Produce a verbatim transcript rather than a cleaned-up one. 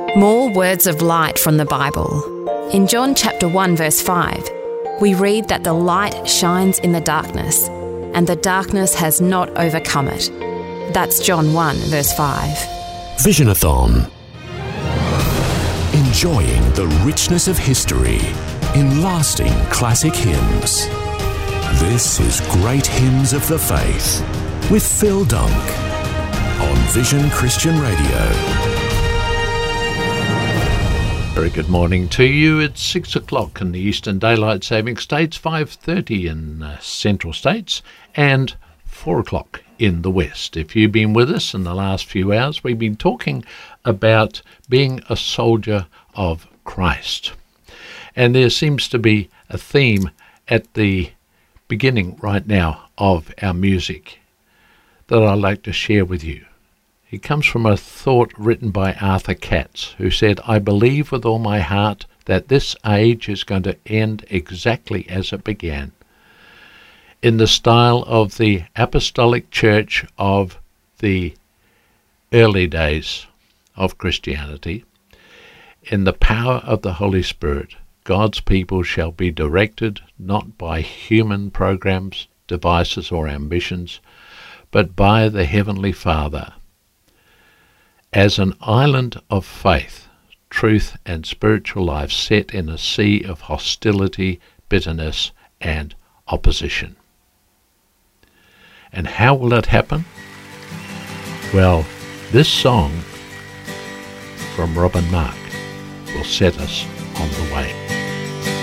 More words of light from the Bible. In John chapter one verse five, we read that the light shines in the darkness, and the darkness has not overcome it. That's John one verse five. Visionathon. Enjoying the richness of history in lasting classic hymns. This is Great Hymns of the Faith with Phil Dunk on Vision Christian Radio. Very good morning to you. It's six o'clock in the Eastern Daylight Saving States, five thirty in uh, Central States, and four o'clock in the West. If you've been with us in the last few hours, we've been talking about being a soldier of Christ. And there seems to be a theme at the beginning right now of our music that I'd like to share with you. It comes from a thought written by Arthur Katz, who said, "I believe with all my heart that this age is going to end exactly as it began, in the style of the apostolic church of the early days of Christianity. In the power of the Holy Spirit, God's people shall be directed not by human programs, devices, or ambitions, but by the Heavenly Father. As an island of faith, truth, and spiritual life set in a sea of hostility, bitterness, and opposition." And how will it happen? Well, this song from Robin Mark will set us on the way.